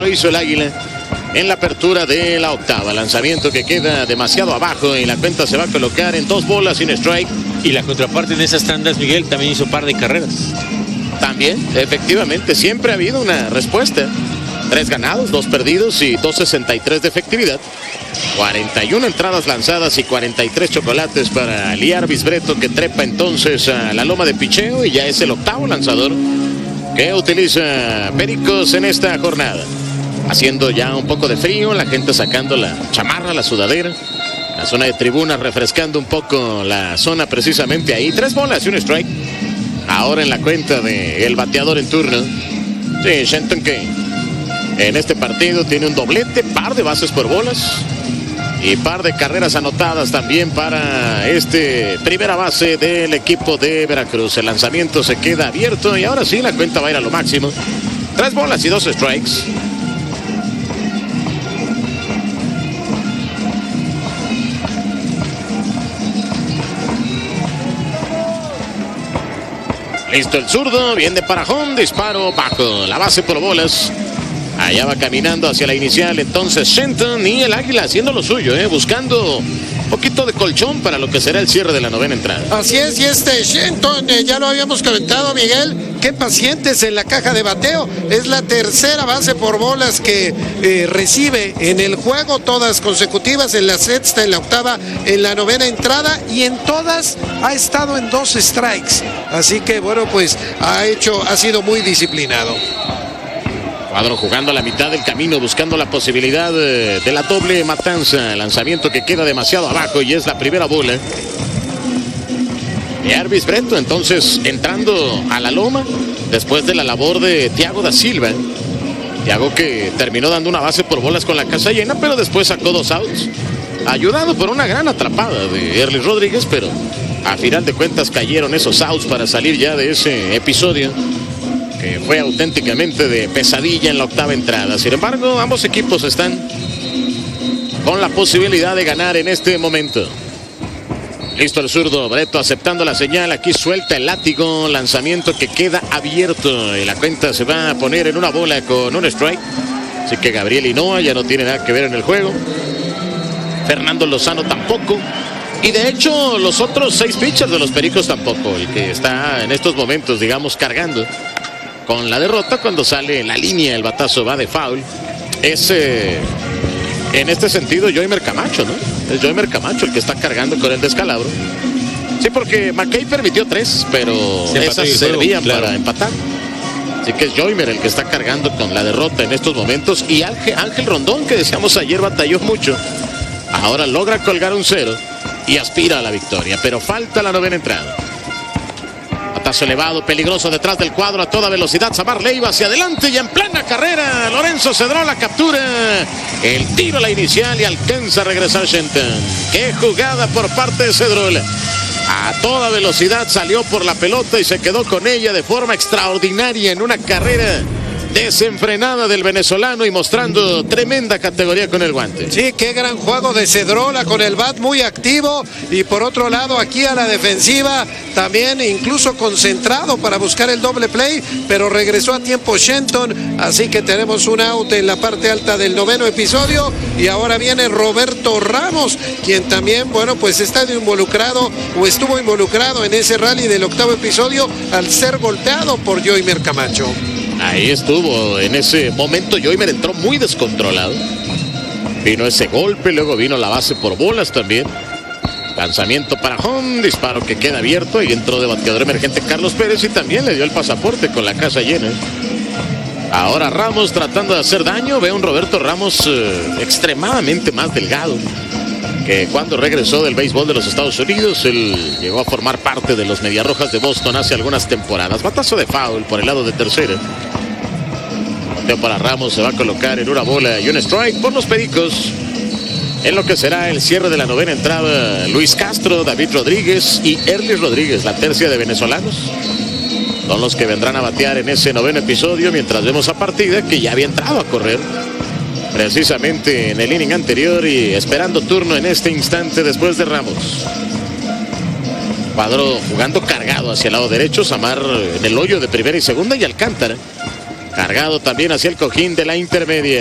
Lo hizo el Águila en la apertura de la octava. Lanzamiento que queda demasiado abajo y la cuenta se va a colocar en 2 bolas sin strike. Y la contraparte en esas tandas, Miguel, también hizo par de carreras. También, efectivamente, siempre ha habido una respuesta. 3 ganados, 2 perdidos y 2.63 de efectividad. 41 entradas lanzadas y 43 chocolates para Lee Arvis Bretto, que trepa entonces a la loma de picheo y ya es el octavo lanzador que utiliza Pericos en esta jornada. Haciendo ya un poco de frío, la gente sacando la chamarra, la sudadera. La zona de tribunas refrescando un poco la zona precisamente ahí. 3 bolas y un strike. Ahora en la cuenta del bateador en turno. Sí, Shenton, que en este partido tiene un doblete, par de bases por bolas y par de carreras anotadas también para primera base del equipo de Veracruz. El lanzamiento se queda abierto y ahora sí la cuenta va a ir a lo máximo. 3 bolas y 2 strikes. Listo el zurdo, viene para home, disparo bajo la base por bolas. Allá va caminando hacia la inicial entonces Shenton y el Águila haciendo lo suyo, buscando un poquito de colchón para lo que será el cierre de la novena entrada. Así es, y Shenton, ya lo habíamos comentado, Miguel, qué pacientes en la caja de bateo. Es la tercera base por bolas que recibe en el juego, todas consecutivas, en la sexta, en la octava, en la novena entrada, y en todas ha estado en 2 strikes. Así que bueno, pues ha sido muy disciplinado. Cuadro jugando a la mitad del camino, buscando la posibilidad de la doble matanza. Lanzamiento que queda demasiado abajo y es la primera bola. Y Arvis Bretto entonces entrando a la loma después de la labor de Thiago da Silva. Thiago que terminó dando una base por bolas con la casa llena, pero después sacó 2 outs. Ayudado por una gran atrapada de Erlis Rodríguez, pero a final de cuentas cayeron esos outs para salir ya de ese episodio que fue auténticamente de pesadilla en la octava entrada. Sin embargo, ambos equipos están con la posibilidad de ganar en este momento. Listo el zurdo, Bretto aceptando la señal, aquí suelta el látigo, lanzamiento que queda abierto y la cuenta se va a poner en una bola con un strike. Así que Gabriel Hinoa ya no tiene nada que ver en el juego. Fernando Lozano tampoco. Y de hecho los otros 6 pitchers de los Pericos tampoco. El que está en estos momentos, digamos, cargando con la derrota cuando sale en la línea, el batazo va de foul. Es en este sentido Yoimer Camacho, ¿no? Es Yoimer Camacho el que está cargando con el descalabro. Sí, porque McKay permitió 3, pero esas servían para empatar. Así que es Yoimer el que está cargando con la derrota en estos momentos. Y Ángel Rondón, que decíamos ayer batalló mucho, ahora logra colgar un 0 y aspira a la victoria, pero falta la novena entrada. Batazo elevado, peligroso detrás del cuadro a toda velocidad. Samar Leiva hacia adelante y en plena carrera. Lorenzo Cedrón la captura. El tiro a la inicial y alcanza a regresar Shenton. Qué jugada por parte de Cedrón. A toda velocidad salió por la pelota y se quedó con ella de forma extraordinaria en una carrera desenfrenada del venezolano y mostrando tremenda categoría con el guante. Sí, qué gran juego de Cedrola con el bat, muy activo, y por otro lado aquí a la defensiva también incluso concentrado para buscar el doble play, pero regresó a tiempo Shenton, así que tenemos un out en la parte alta del noveno episodio y ahora viene Roberto Ramos, quien también, bueno, pues está involucrado o estuvo involucrado en ese rally del octavo episodio al ser golpeado por Yoimer Camacho. Ahí estuvo, en ese momento Yoimer entró muy descontrolado. Vino ese golpe, luego vino la base por bolas también. Lanzamiento para home, disparo que queda abierto y entró de bateador emergente Carlos Pérez y también le dio el pasaporte con la casa llena. Ahora Ramos tratando de hacer daño, ve a un Roberto Ramos extremadamente más delgado que cuando regresó del béisbol de los Estados Unidos. Él llegó a formar parte de los Mediarrojas de Boston hace algunas temporadas. Batazo de foul por el lado de tercera. Bateo para Ramos, se va a colocar en una bola y un strike por los Pericos. En lo que será el cierre de la novena entrada, Luis Castro, David Rodríguez y Erlis Rodríguez, la tercia de venezolanos, son los que vendrán a batear en ese noveno episodio, mientras vemos a Partida que ya había entrado a correr precisamente en el inning anterior y esperando turno en este instante después de Ramos. Cuadro jugando cargado hacia el lado derecho, Samar en el hoyo de primera y segunda y Alcántara Cargado también hacia el cojín de la intermedia.